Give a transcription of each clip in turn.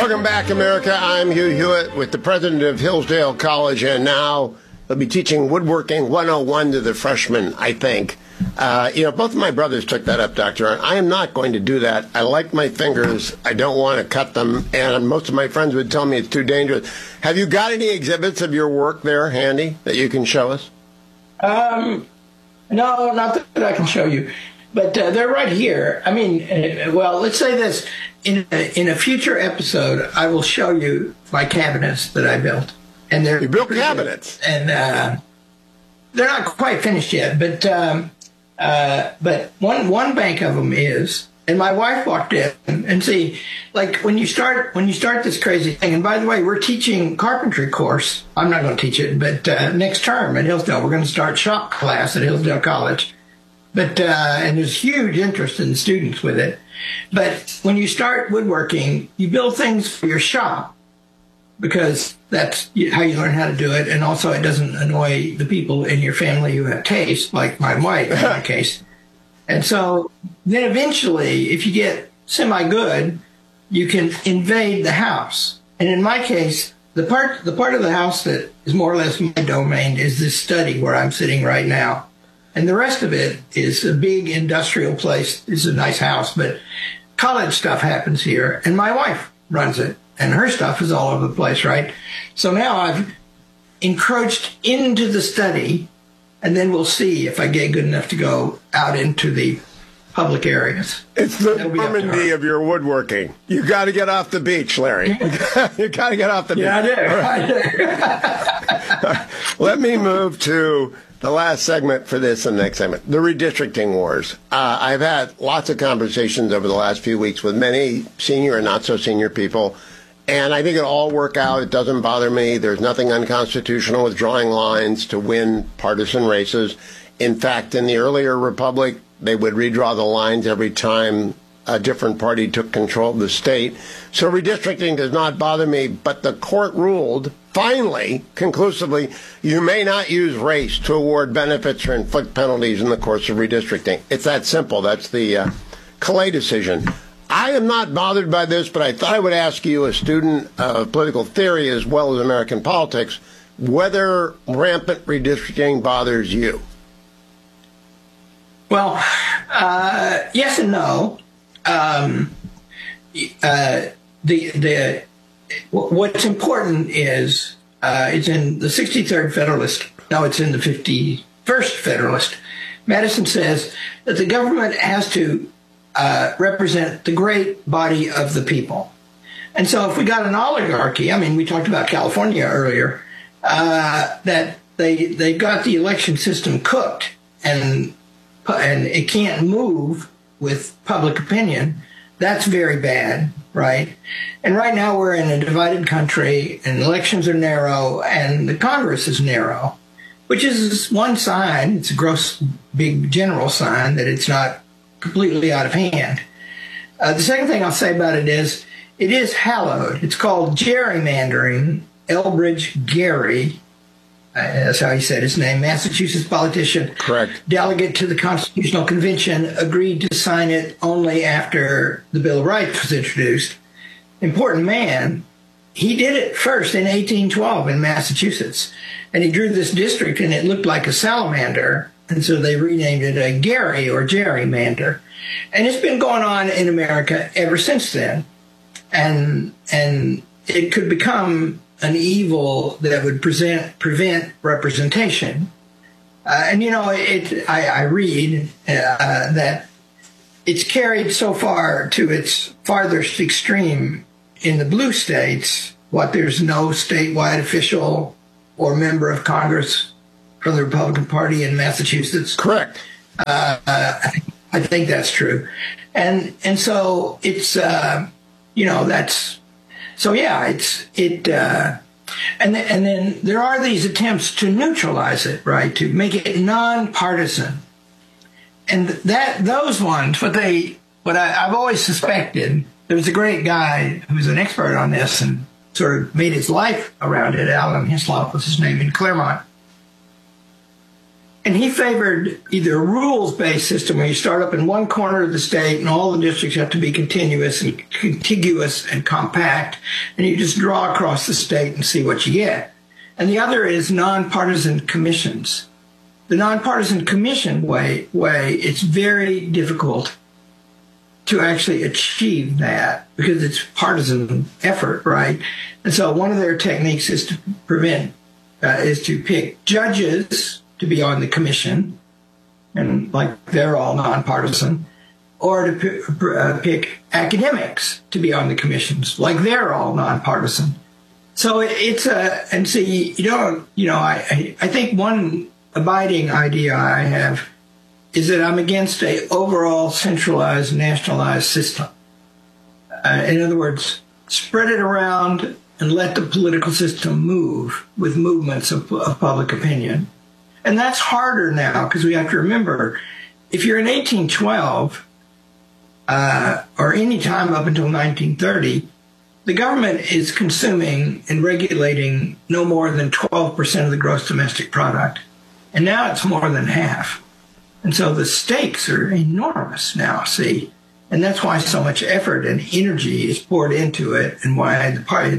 Welcome back, America. I'm Hugh Hewitt with the president of Hillsdale College, and now I'll be teaching woodworking 101 to the freshmen, I think. Both of my brothers took that up, Dr. Arndt. I am not going to do that. I like my fingers. I don't want to cut them, and most of my friends would tell me it's too dangerous. Have you got any exhibits of your work there handy that you can show us? No, not that I can show you, but they're right here. I mean, let's say this. In a future episode, I will show you my cabinets that I built. And you built cabinets? Good. And they're not quite finished yet, but one bank of them is. And my wife walked in and see, like when you start this crazy thing. And by the way, we're teaching carpentry course. I'm not going to teach it, but next term at Hillsdale, we're going to start shop class at Hillsdale College. But and there's huge interest in students with it. But when you start woodworking, you build things for your shop because that's how you learn how to do it. And also it doesn't annoy the people in your family who have taste, like my wife in my case. And so then eventually, if you get semi-good, you can invade the house. And in my case, the part of the house that is more or less my domain is this study where I'm sitting right now. And the rest of it is a big industrial place. It's a nice house, but college stuff happens here. And my wife runs it, and her stuff is all over the place, right? So now I've encroached into the study, and then we'll see if I get good enough to go out into the public areas. It's the Normandy of your woodworking. You got to get off the beach, Larry. You got to get off the beach. Yeah, I do. Right. Let me move to the last segment for this and the next segment, the redistricting wars. I've had lots of conversations over the last few weeks with many senior and not so senior people, and I think it'll all work out. It doesn't bother me. There's nothing unconstitutional with drawing lines to win partisan races. In fact, in the earlier republic, they would redraw the lines every time a different party took control of the state. So redistricting does not bother me, but the court ruled, finally, conclusively, you may not use race to award benefits or inflict penalties in the course of redistricting. It's that simple. That's the Calais decision. I am not bothered by this, but I thought I would ask you, a student of political theory as well as American politics, whether rampant redistricting bothers you. Well, yes and no. What's important is it's in the 63rd Federalist. No, it's in the 51st Federalist. Madison says that the government has to represent the great body of the people. And so if we got an oligarchy, I mean, we talked about California earlier, that they got the election system cooked and it can't move with public opinion, that's very bad, right? And right now we're in a divided country, and elections are narrow, and the Congress is narrow, which is one sign. It's a gross, big, general sign that it's not completely out of hand. The second thing I'll say about it is hallowed. It's called gerrymandering. Elbridge Gerry, that's how he said his name, Massachusetts politician, correct, delegate to the Constitutional Convention, agreed to sign it only after the Bill of Rights was introduced. Important man. He did it first in 1812 in Massachusetts, and he drew this district, and it looked like a salamander, and so they renamed it a Gary or gerrymander. And it's been going on in America ever since then, and it could become an evil that would prevent representation. I read that it's carried so far to its farthest extreme in the blue states. There's no statewide official or member of Congress from the Republican Party in Massachusetts. Correct. I think that's true. And so it's, that's, so yeah, and then there are these attempts to neutralize it, right? To make it nonpartisan. And those ones, I've always suspected, there was a great guy who was an expert on this and sort of made his life around it. Alan Hislop was his name, in Claremont. And he favored either a rules-based system where you start up in one corner of the state and all the districts have to be contiguous and compact, and you just draw across the state and see what you get. And the other is nonpartisan commissions. The nonpartisan commission way, it's very difficult to actually achieve that because it's partisan effort, right? And so one of their techniques is to pick judges to be on the commission, and like they're all nonpartisan, or to pick academics to be on the commissions, like they're all nonpartisan. So it's and see, I think one abiding idea I have is that I'm against a overall centralized, nationalized system. In other words, spread it around and let the political system move with movements of public opinion. And that's harder now because we have to remember, if you're in 1812 or any time up until 1930, the government is consuming and regulating no more than 12% of the gross domestic product. And now it's more than half. And so the stakes are enormous now, see? And that's why so much effort and energy is poured into it, and why the party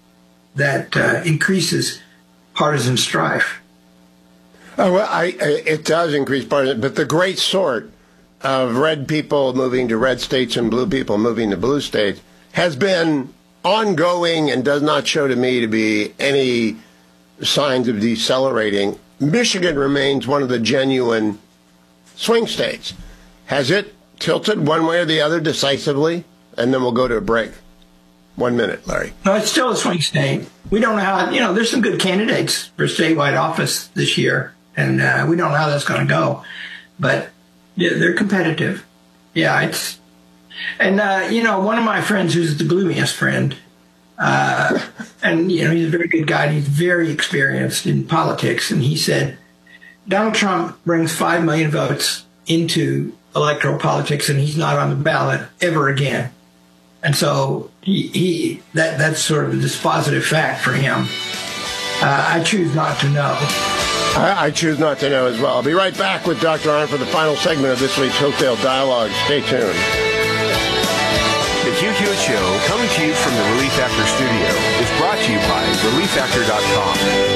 that increases partisan strife. Oh, well, it does increase partisan, but the great sort of red people moving to red states and blue people moving to blue states has been ongoing and does not show to me to be any signs of decelerating. Michigan remains one of the genuine swing states. Has it tilted one way or the other decisively? And then we'll go to a break. 1 minute, Larry. No, it's still a swing state. We don't know how, there's some good candidates for statewide office this year, and we don't know how that's going to go. But yeah, they're competitive. Yeah, and one of my friends who's the gloomiest friend, and, he's a very good guy, and he's very experienced in politics, and he said, Donald Trump brings 5 million votes into electoral politics, and he's not on the ballot ever again. And so that's sort of a dispositive fact for him. I choose not to know. I choose not to know as well. I'll be right back with Dr. Arnn for the final segment of this week's Hopedale Dialogue. Stay tuned. The Hugh Hewitt Show, coming to you from the Relief Factor studio, is brought to you by ReliefFactor.com.